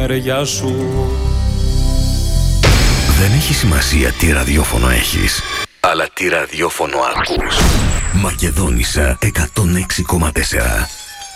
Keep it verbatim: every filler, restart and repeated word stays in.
μεριά σου. Δεν έχει σημασία τι ραδιόφωνο έχεις, αλλά τι ραδιόφωνο ακούς. Μακεδόνισσα εκατόν έξι κόμμα τέσσερα.